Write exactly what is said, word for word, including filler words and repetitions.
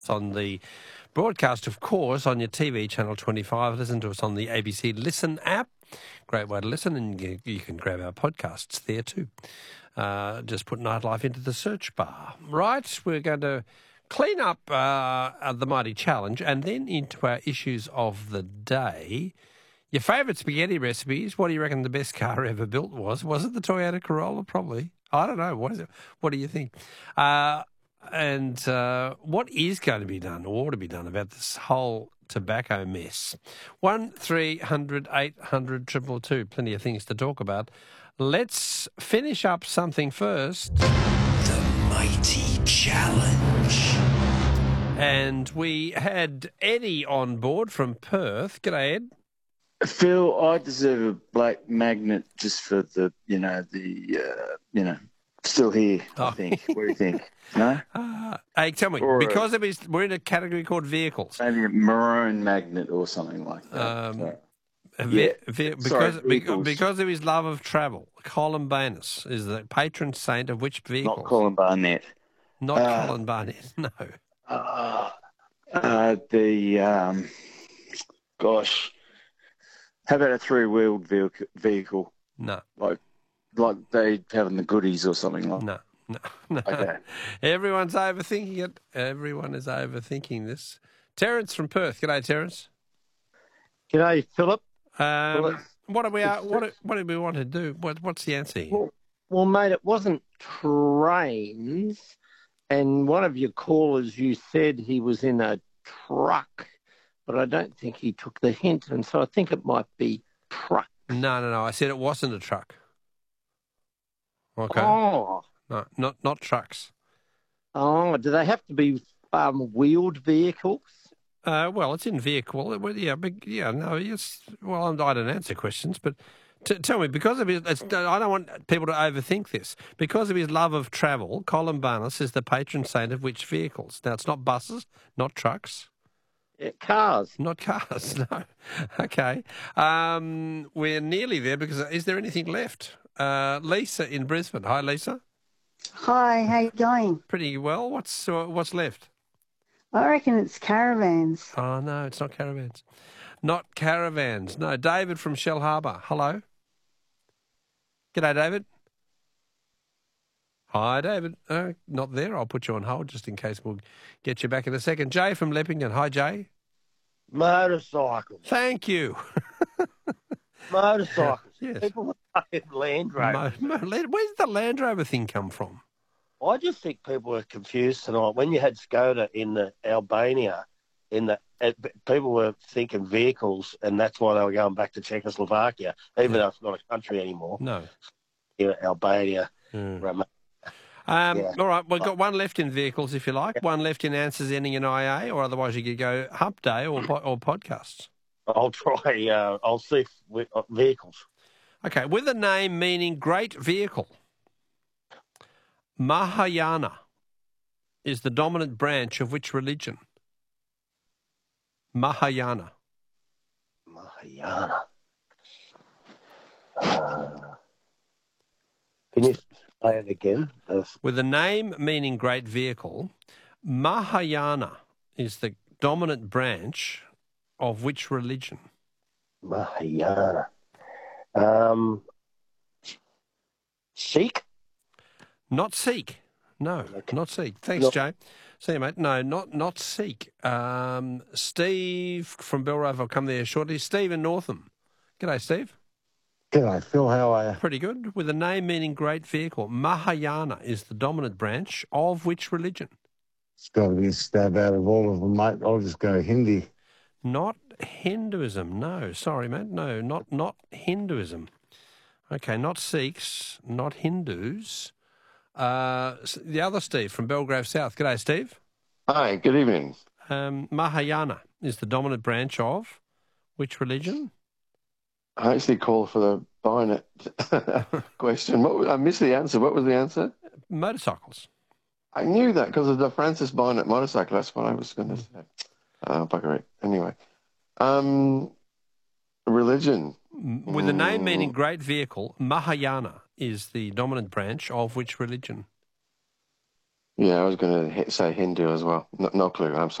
It's on the broadcast, of course, on your T V, Channel twenty-five. Listen to us on the A B C Listen app. Great way to listen, and you, you can grab our podcasts there too. Uh, just put Nightlife into the search bar. Right, we're going to clean up uh, the Mighty Challenge and then into our issues of the day. Your favourite spaghetti recipes, what do you reckon the best car ever built was? Was it the Toyota Corolla? Probably. I don't know. What is it? What do you think? Uh, and uh, what is going to be done or ought to be done about this whole tobacco mess? One three hundred eight hundred triple two. Plenty of things to talk about. Let's finish up something first. The Mighty Challenge. And we had Eddie on board from Perth. G'day, Ed. Phil, I deserve a black magnet just for the, you know, the, uh, you know, still here, I Oh. think. What do you think? No? Uh, hey, tell me, Or a- because of his, we're in a category called vehicles. Maybe a maroon magnet or something like that. Um, So, A ve- Yeah. ve- Sorry, because, be- vehicles. because of his love of travel, Colin Banus is the patron saint of which vehicle? not Colin Barnett. Not uh, Colin Barnett, no. Uh, uh, the, um, gosh, how about a three-wheeled vehicle, vehicle No, like like they have in the goodies or something like no, no, no. Okay. Everyone's overthinking it. Everyone is overthinking this. Terence from Perth. G'day, Terence. G'day, Philip. Um, Well, it's- what do we it's- what do, what do we want to do? What, what's the answer here? Well, well, mate, it wasn't trains. And one of your callers, you said he was in a truck, but I don't think he took the hint. And so I think it might be truck. No, no, no. I said it wasn't a truck. Okay. Oh, No, not not trucks. oh, do they have to be um, wheeled vehicles? Uh, well, it's in vehicle. Well, yeah, but yeah, no, yes. Well, I'm- I don't answer questions, but t- tell me, because of his, it's, I don't want people to overthink this. Because of his love of travel, Colin Barnes is the patron saint of which vehicles? Now, it's not buses, not trucks, Yeah, cars. not cars. No. Okay. Um, we're nearly there because is there anything left? Uh, Lisa in Brisbane. Hi, Lisa. Hi, how you going? Pretty well. What's uh, what's left? I reckon it's caravans. Oh, no, it's not caravans. Not caravans. No, David from Shell Harbour. Hello. G'day, David. Hi, David. Uh, not there. I'll put you on hold just in case we'll get you back in a second. Jay from Leppington. Hi, Jay. Motorcycles. Thank you. Motorcycles. Yes. People were saying Land Rover. Mo- mo- Land- Where's the Land Rover thing come from? I just think people were confused tonight. When you had Skoda in the Albania, in the it, people were thinking vehicles, and that's why they were going back to Czechoslovakia, even Yeah. though it's not a country anymore. No. Here, Albania, Mm. Roma- Um, Yeah. All right, we've got one left in vehicles, if you like. One left in answers ending in I A, or otherwise you could go Hump Day or po- or podcasts. I'll try. Uh, I'll see if we, uh, vehicles. Okay, with a name meaning great vehicle, Mahayana is the dominant branch of which religion? Mahayana. Mahayana. Uh, can you say it again? Uh, With a name meaning great vehicle, Mahayana is the dominant branch of which religion? Mahayana. Um, Sikh? Not Sikh. No, Okay. not Sikh. Thanks, No. Jay. See you, mate. No, not not Sikh. Um, Steve from Belrove will come there shortly. Steve in Northam. G'day, Steve. G'day, Phil. How are you? Pretty good. With a name meaning great vehicle, Mahayana is the dominant branch of which religion? It's got to be a stab out of all of them, mate. I'll just go Hindi. Not Hinduism. No, sorry, mate. No, not not Hinduism. Okay, not Sikhs, not Hindus. Uh, s- the other Steve from Belgrave South. G'day, Steve. Hi, good evening. Um, Mahayana is the dominant branch of which religion? I actually called for the Barnett question. What was, I missed the answer. What was the answer? Motorcycles. I knew that because of the Francis Barnett motorcycle. That's what I was going to say. Oh, bugger it. Anyway. Um, religion. M- With a name meaning Mm. great vehicle, Mahayana is the dominant branch of which religion? Yeah, I was going to say Hindu as well. No, no clue. I'm sorry.